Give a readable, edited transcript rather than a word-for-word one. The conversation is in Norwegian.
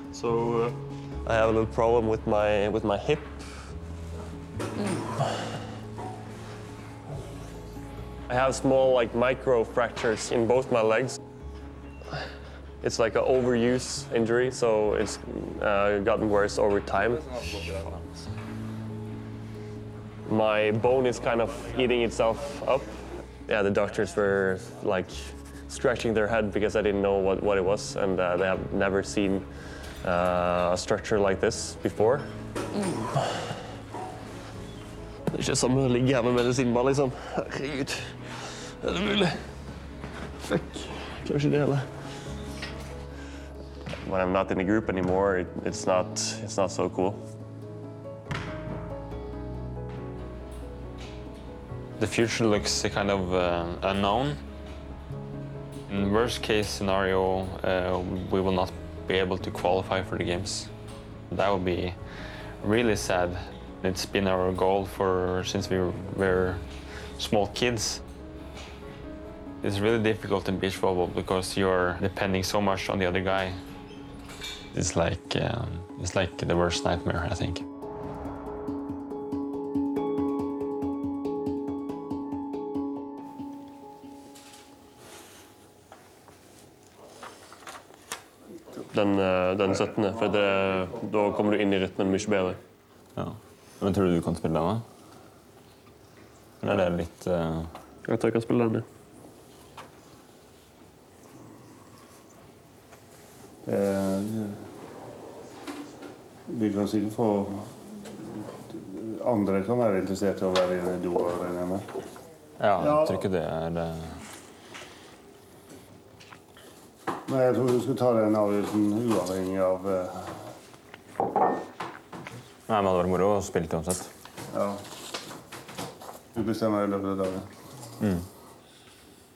So I have a little problem with my hip. I have small micro fractures in both my legs. It's like an overuse injury, so it's gotten worse over time. My bone is kind of eating itself up. Yeah, the doctors were scratching their head because I didn't know what it was, and they have never seen a structure like this before. Det er ikke som å ligge her med medisinball, liksom. Herregud. Er det mulig? Fuck. Klarer ikke det heller. When I'm not in the group anymore, it's not so cool. The future looks kind of unknown. In worst case scenario, we will not be able to qualify for the games. That would be really sad. It's been our goal since we were small kids. It's really difficult in beach volleyball because you're depending so much on the other guy. It's like the worst nightmare, I think. Den 17. For da kommer du inn I rytmen mye bedre. Ja. Men tror du kan spille den da? Eller det litt... Jeg tror jeg kan spille den, Vi kan sikkert få... Andre kan være interessert I å være I duo med. Ja, jeg tror ikke det det... Men jeg tror du skulle ta den avgjørelsen uavhengig av... Nei, men det hadde vært moro å spille uansett. Ja. Du bestemmer I løpet av dagen.